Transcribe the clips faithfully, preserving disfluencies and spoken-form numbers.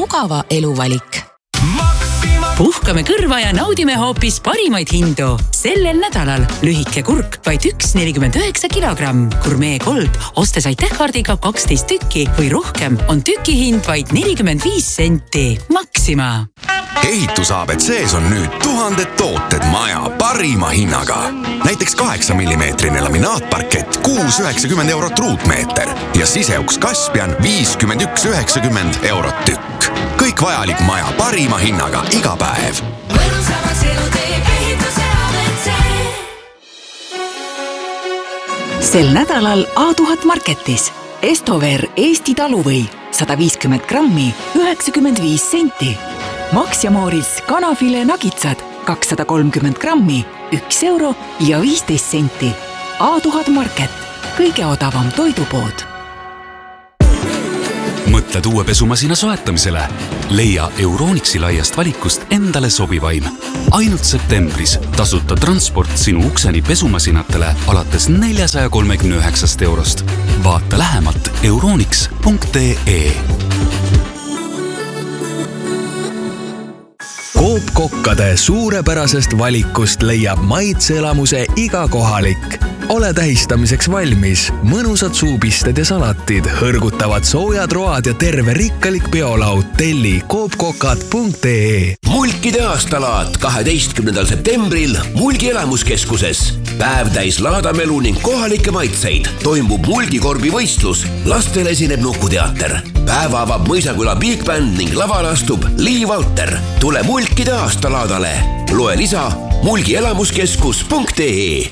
mugava eluvalik. Puhkame kõrva ja naudime hoopis parimaid hindu. Sellel nädalal lühike kurk vaid üks nelikümmend üheksa kilogramm. Gourmet kolb ostes aitähkaardiga kaksteist tükki või rohkem on tüki hind vaid nelikümmend viis senti. Maxima. Ehitus A B C's on nüüd tuhanded tooted maja parima hinnaga. Näiteks kaheksa millimeetrine laminaatparkett kuus üheksakümmend eurot ruutmeeter ja siseuks Kaspian viiskümmend üks üheksakümmend eurot tükk. Kõik vajalik maja parima hinnaga iga päev. Mõnusamaks elu teeb ehituse A B C. Sel nädalal A tuhat marketis. Estover Eesti taluvõi sada viiskümmend grammi üheksakümmend viis senti. Max ja Mooris kanafile nagitsad kakssada kolmkümmend grammi üks euro ja viisteist senti. A tuhat market. Kõige odavam toidupood. Mõtled uue pesumasina soetamisele. Leia Euronixi laiast valikust endale sobivaim. Ainult septembris tasuta transport sinu ukseni pesumasinatele alates neljasaja kolmekümne üheksast eurost. Vaata lähemalt euronix punkt ee. Coop-kokkade suurepärasest valikust leiab maitseelamuse iga kohalik. Ole tähistamiseks valmis. Mõnusad suupisted ja salatid, hõrgutavad soojad road ja terve rikkalik biolaud. Telli coop-kokad punkt ee. Mulkide aastalaat kaheteistkümnendal septembril Mulgi elamuskeskuses. Päev täis laadamelu ning kohalikke maitseid. Toimub Mulgikorbi võistlus. Lastel esineb nukuteater. Päeva avab Mõisaküla Big Band ning laval astub Lii Valter. Tule Mulkide aastalaadale. Loe lisa mulgi elamuskeskus punkt ee.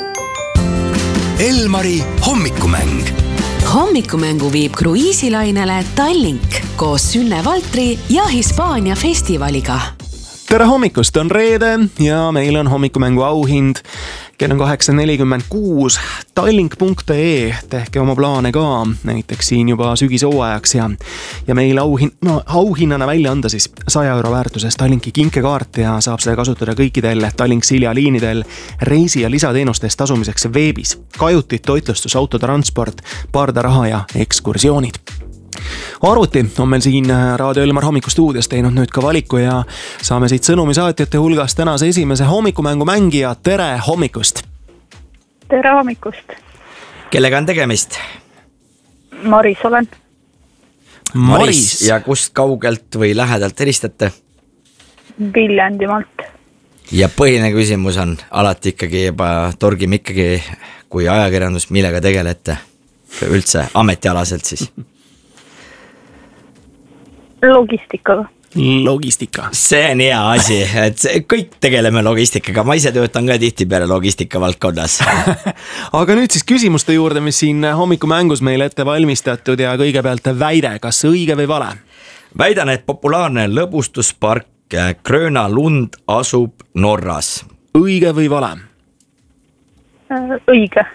Elmari hommikumäng. Hommikumängu viib kruiisilainele Tallink koos Sünne Valtri ja Hispaania festivaliga. Tere hommikust, on reede ja meil on hommikumängu auhind. Kell on kaheksa nelikümmend kuus. Tallink punkt ee, tehke oma plaane ka, näiteks siin juba sügishooajaks ja, ja meil auhin, no, auhinnana välja anda siis saja euro väärtuses Tallinki kinkekaart ja saab seda kasutada kõikidel Tallink Silja liinidel reisi- ja lisateenustest tasumiseks veebis. Kajutid, toitlustus, autotransport, pardaraha ja ekskursioonid. Arvuti on meil siin Raadio Elmar hommikustuudios teinud nüüd ka valiku ja saame siit sõnumi saatjate hulgas tänase esimese hommikumängu mängija. Tere hommikust! Tere hommikust! Kellega on tegemist? Maris olen. Maris, Maris. Ja kust kaugelt või lähedalt helistate? Viljandimaalt. Ja põhiline küsimus on alati ikkagi juba torgime ikkagi kui ajakirjandus, millega tegelete üldse ametialaselt siis? Logistikaga. Logistika. See on hea asi, et see, kõik tegeleme logistikaga. Ma ise töötan ka tihti peale logistika valdkonnas. Aga nüüd siis küsimuste juurde, mis siin hommikumängus meil ette valmistatud ja kõigepealt väide, kas õige või vale? Väidan, et populaarne lõbustuspark Gröna Lund asub Norras. Õige või vale? Õige.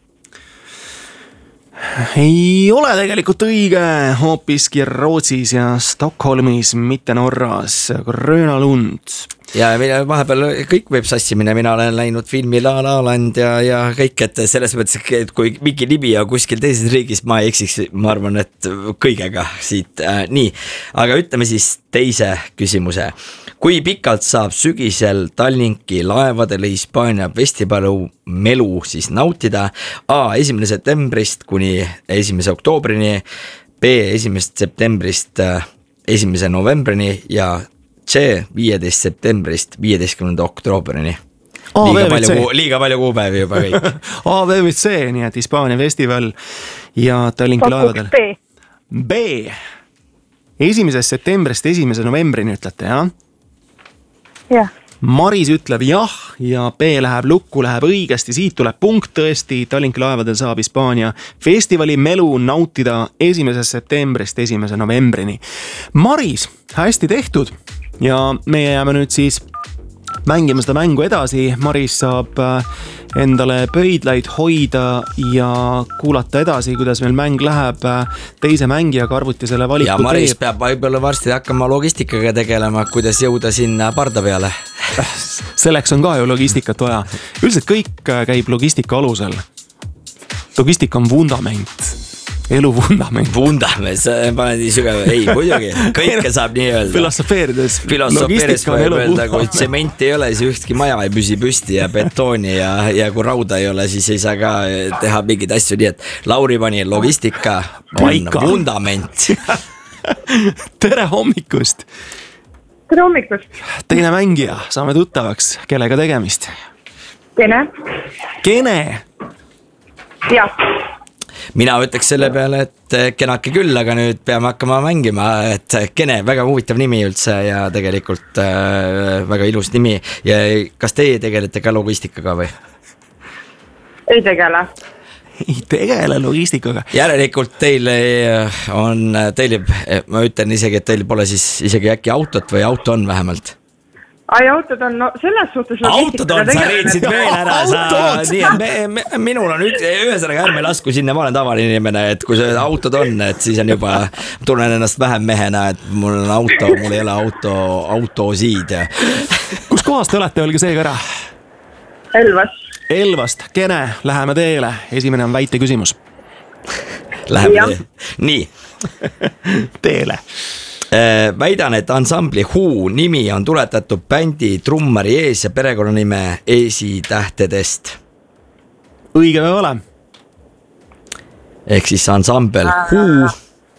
Ei ole tegelikult õige, hoopiski Rootsis ja Stockholmis, mitte Norras. Gröna Lund. Ja vahepeal kõik võib sassimine, mina olen läinud filmi La La Land ja, ja kõik, et selles mõttes, et kui mingi nimi on kuskil teises riigis, ma ei eksiks, ma arvan, et kõigega siit äh, nii. Aga ütleme siis teise küsimuse. Kui pikalt saab sügisel Tallinki laevadele Hispaania festivali melu siis nautida? A. esimene septembrist kuni esimese oktoobrini, B. esimesest septembrist esimese novembrini ja C. viieteist septembrist viieteistkümnenda oktoobrini. Liiga palju, liiga palju kuupäevi juba kõik. A, B või C, nii et Hispaania festival ja Tallinki laevadel. B. B. esimesest septembrist esimese novembrini ütlete, jah? Jah. Maris ütleb jah ja B läheb lukku, läheb õigesti, siit tuleb punkt tõesti. Tallinki laevadel saab Hispaania festivali melu nautida esimesest septembrist esimese novembrini. Maris, hästi tehtud ja meie jääme nüüd siis mängima seda mängu edasi. Maris saab endale pöidlaid hoida ja kuulata edasi, kuidas meil mäng läheb. Teise mängijaga arvuti selle valiku ja Maris teeb. Peab võib-olla varsti hakkama logistikaga tegelema, kuidas jõuda sinna parda peale. Selleks on ka ju logistikat vaja. Üldiselt kõik käib logistika alusel. Logistika on vundament. elu vundament. Vundament, sa paned nii sügav, ei muidugi, kõike saab nii öelda. Filosofeerides. Filosofeerides võib öelda, kui tsement ei ole, siis ühtki maja ei püsi püsti ja betooni ja, ja kui rauda ei ole, siis ei saa ka teha mingeid asju, nii et Lauri pani logistika on vundament. Tere hommikust! Tere hommikust! Teine mängija, saame tuttavaks, kellega tegemist? Kene? Kene? Jah. Mina ütleks selle peale, et kenake küll, aga nüüd peame hakkama mängima, et Kene, väga huvitav nimi üldse ja tegelikult äh, väga ilus nimi. Ja kas teie tegelete ka logistikaga või? Ei tegele. Ei tegele logistikaga. Järelikult teil on, teil, ma ütlen isegi, et teil pole siis isegi äkki autot või auto on vähemalt? Ai, autod on, no selles suhtes autod on, sa reetsid veel ära, sa, nii, et me, me, minul on üks, ühesõnaga ärme lasku sinna, ma olen tavaline inimene, et kui see autod on, et siis on juba, tunnen ennast vähem mehena, et mul on auto, mul ei ole auto, autosiid ja. Kus kohast te olete, olge seega ära? Elvast. Elvast, Kene, läheme teele, esimene on väite küsimus. Läheme teele, nii. Teele. Väidan, et ansambli Who nimi on tuletatud bändi trummari ees ja perekonnanime esitähtedest. Õige või ole? Ehk siis ansambel Who.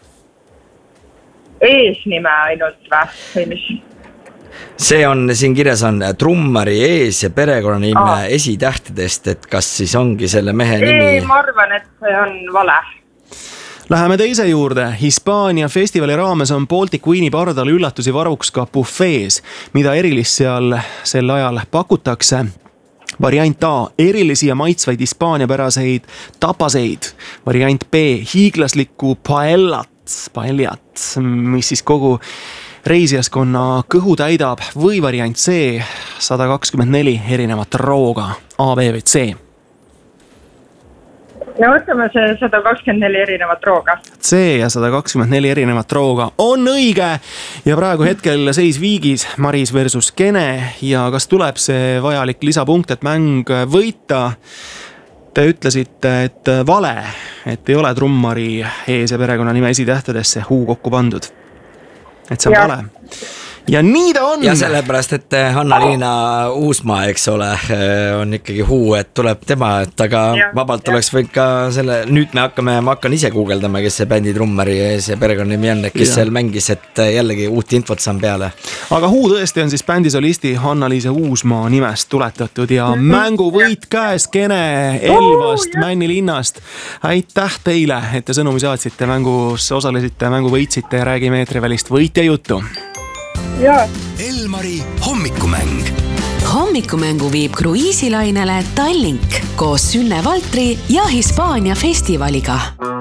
Eesnime ainult või mis? See on, siin kirjas on trummari ees ja perekonnanime Aa. esitähtedest, et kas siis ongi selle mehe nimi? Ei, ma arvan, et see on vale. Läheme teise juurde. Hispaania festivali raames on Baltic Queen'i pardal üllatusi varuks ka buffees, mida erilist seal sel ajal pakutakse. Variant A, erilisi ja maitsvaid Hispaania päraseid tapaseid. Variant B, hiiglaslikku paellat, paellat, mis siis kogu reisijaskonna kõhu täidab. Või variant C, sada kakskümmend neli erinevat rooga. A, B või C? No võtame see sada kakskümmend neli erinevat rooga. C ja sada kakskümmend neli erinevat rooga on õige ja praegu hetkel seis viigis Maris versus Kene ja kas tuleb see vajalik lisapunkt, et mäng võita? Te ütlesite, et vale, et ei ole trummari ees ja perekonnanime esitähtedesse Who kokku pandud. Et see on ja. Vale. Ja nii ta on. Ja sellepärast, et Hanna-Liina Uusmaa, eks ole, on ikkagi Who, et tuleb tema, et aga ja, vabalt ja. Oleks võinud ka selle, nüüd me hakkame, ma hakkan ise guugeldama, kes see bändi trummari ees ja perekonnanimi on, kes ja. Seal mängis, et jällegi uut infot saan peale. Aga Who tõesti on siis bändi solisti Hanna-Liisa Uusmaa nimest tuletatud ja mm-hmm. mänguvõit käes Kene Elvast, oh, Männilinnast. Aitäh teile, et te sõnumi saatsite, mängus osalesite, mängu võitsite ja räägime eetrivälist võitja juttu. Ja. Elmari hommikumäng. Hommikumängu viib kruiisilainele Tallink koos Sünne Valtri ja Hispaania festivaliga.